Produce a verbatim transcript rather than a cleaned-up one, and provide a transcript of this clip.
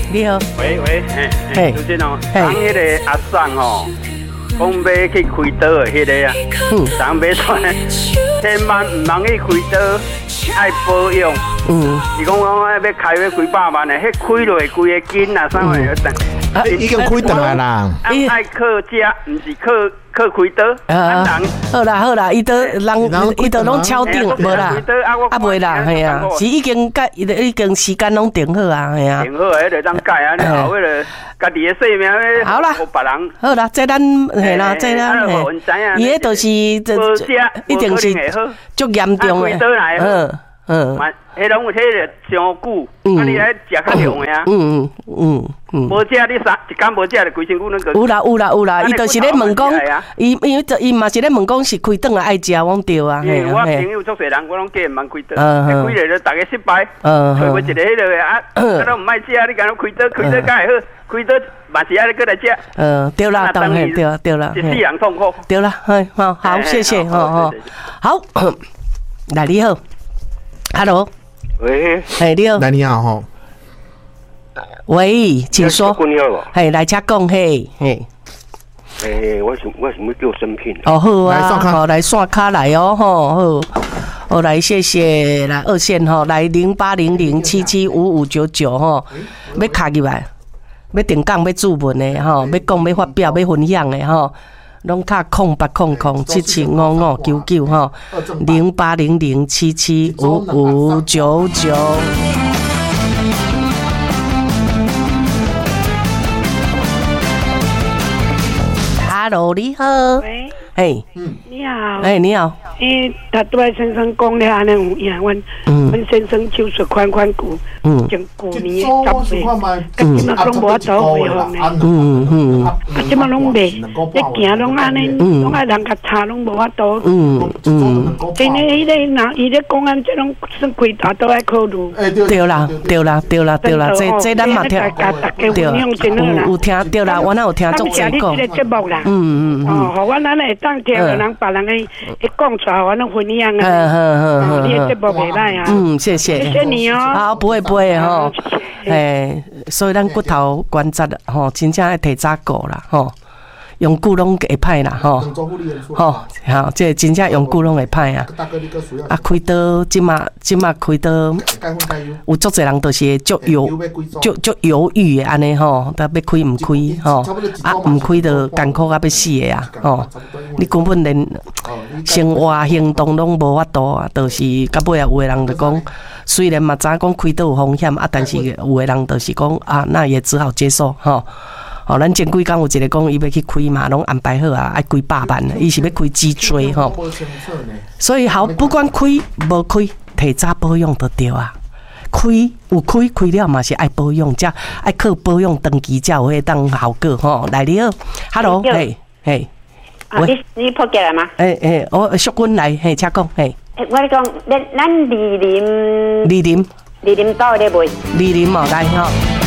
你好。 喂喂，嘿，主持人哦，讲迄个阿桑吼，讲要去开刀的迄个啊，嗯，人要出，千万唔通去开刀，爱保养。嗯，伊讲讲要开要几百万的，迄开落规个筋啊，啥物要等。 啊，已经开断啊啦。 爱靠食，唔是靠靠开刀。啊， 好啦好啦，伊都人伊都拢敲定，无啦，啊袂啦，系啊，是已经改，已经时间拢定好啊，系啊。 定好诶，就当改啊，然后迄个家己诶性命咧， 好啦， 别人。 好啦，这咱系啦，这咱嘿，伊迄就是一定是足严重诶，嗯嗯。 迄拢有迄个伤久，啊！你来食较凉的啊。嗯嗯嗯嗯。无食你三一工无食就规身躯拢个。 有啦有啦有啦，伊就是咧问讲，伊伊伊嘛是咧问讲是开顿啊爱食，我对啊。 因为我朋友足侪人，我拢叫因茫开顿，开了就大家失败，找无一个迄个啊，啊都唔爱食，你讲开顿开顿敢会好？开顿嘛是爱过来食。 嗯，对啦，当然对啦对啦。 一世人痛苦。 对啦，嘿，好，好，谢谢，好好。好，来你好 ，Hello。 喂， 嘿，你好， 来你好吼。 喂，请说。 你好， 嘿，来请讲嘿，嘿。 诶，我想我想要叫生品。 哦，好啊，好，来刷卡来哦，吼，好，好来，谢谢，来二线吼，来零八零零七七五五九九吼，要卡入来，要定讲要注文的吼，要讲要发表要分享的吼。拢卡空八空空七七五五九九吼，零八零零七七五五九九。Hello， 你好。 喂。 嘿。 嗯。你好。 哎，你好。 诶，他对先生讲了安尼有影，阮阮先生手术款款久，从旧年十月，到今嘛拢无倒回复呢。嗯嗯。啊，今嘛拢袂，你行拢安尼，拢爱人甲查拢无法度。嗯嗯。今年伊咧拿伊咧讲安，这拢算开大都爱考虑。 对啦对啦对啦对啦，这这咱嘛听。对，有有听对啦，我那有听足侪讲。 这个节目啦。 嗯嗯嗯。 哦，好，我咱会当听人别人诶一讲出来，我能分享啊。嗯嗯嗯，你的节目袂歹啊。嗯， 谢谢。 谢谢你哦。 好，不会不会吼。诶，所以咱骨头关节吼，真正要提早顾啦吼。用久拢会歹啦吼。吼，好，这真正用久拢会歹啊。啊，开刀即马即马开刀，有足侪人就是足犹足足犹豫的安尼吼，但要开毋开吼，啊毋开就艰苦啊要死的啊吼。你根本连生活行动拢无法度啊，就是到尾啊有的人就讲，虽然嘛知影讲开刀有风险啊，但是有的人就是讲啊，那也只好接受吼。哦，咱前几工有一个讲伊要去开嘛，拢安排好啊，爱几百万，伊是要开脊椎吼。所以好，不管开无开，提早保养就对啊。开有开开了嘛是爱保养，才爱靠保养长期才有迄当效果吼。来你好 ，Hello， 嘿嘿。 啊，你你破解了吗？ 诶诶，我淑君来，嘿，请讲，嘿。 我咧讲，咱咱二林。 二林。 二林岛咧卖。 二林嘛来吼。